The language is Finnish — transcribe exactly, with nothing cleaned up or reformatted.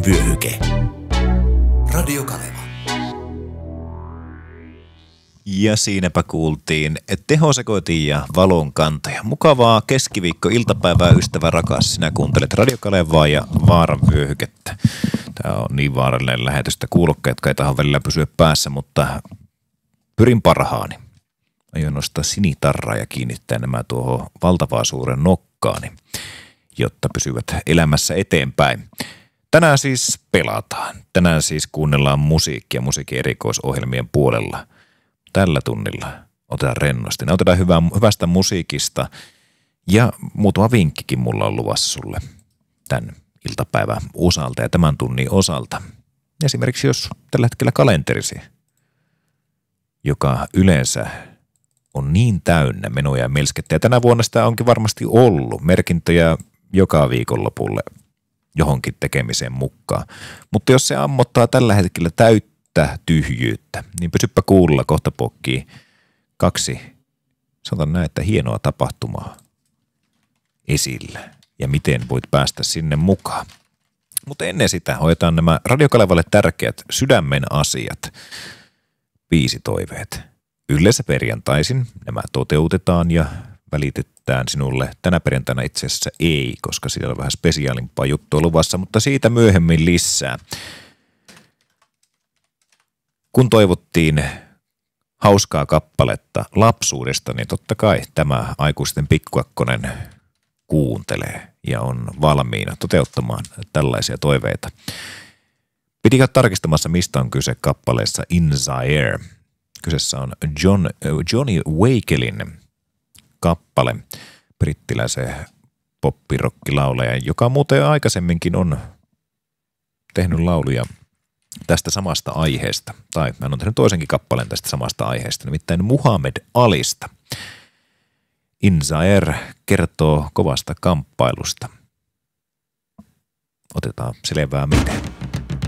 vyöhyke. Radio Kaleva. Ja siinäpä kuultiin tehosekoitin ja valonkantoja. Mukavaa keskiviikko-iltapäivää, ystävä rakas. Sinä kuuntelet Radio Kalevaa ja Vaaran vyöhykettä. Tämä on niin vaarallinen lähetystä kuulokkeet, jotka ei taho välillä pysyä päässä, mutta pyrin parhaani. Aion nostaa sinitarraa ja kiinnittää nämä tuohon valtavaa suuren nokkaani, jotta pysyvät elämässä eteenpäin. Tänään siis pelataan. Tänään siis kuunnellaan musiikkia musiikin erikoisohjelmien puolella. Tällä tunnilla otetaan rennosti. Otetaan hyvää, hyvästä musiikista ja muutama vinkkikin mulla on luvassa sulle tämän iltapäivän osalta ja tämän tunnin osalta. Esimerkiksi jos tällä hetkellä kalenterisi, joka yleensä on niin täynnä menoja ja melskettä. Ja tänä vuonna sitä onkin varmasti ollut merkintöjä joka viikonlopulle johonkin tekemiseen mukaan. Mutta jos se ammottaa tällä hetkellä täyttä tyhjyyttä, niin pysyppä kuulla, kohta pokkii kaksi, sanotaan näin, että hienoa tapahtumaa esillä ja miten voit päästä sinne mukaan. Mutta ennen sitä hoidetaan nämä Radio Kalevalle tärkeät sydämen asiat, biisitoiveet. Yleensä perjantaisin nämä toteutetaan ja välitetään sinulle. Tänä perjantaina itse asiassa ei, koska siellä on vähän spesiaalimpaa juttua luvassa, mutta siitä myöhemmin lisää. Kun toivottiin hauskaa kappaletta lapsuudesta, niin totta kai tämä aikuisten pikkuakkonen kuuntelee ja on valmiina toteuttamaan tällaisia toiveita. Pitikö tarkistamassa, mistä on kyse kappaleessa In Zaire? Kyseessä on John, Johnny Wakelin kappale, brittiläisen poppirokkilaulaja, joka muuten aikaisemminkin on tehnyt lauluja tästä samasta aiheesta. Tai hän on tehnyt toisenkin kappaleen tästä samasta aiheesta, nimittäin Muhammad Alista. In Zaire kertoo kovasta kamppailusta. Otetaan selvää miten.